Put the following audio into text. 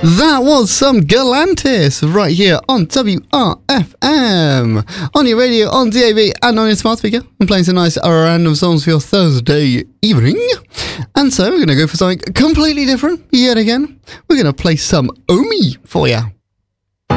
That was some Galantis right here on WRFM, on your radio, on DAB, and on your smart speaker. I'm playing some nice random songs for your Thursday evening. And so we're going to go for something completely different yet again. We're going to play some Omi for you.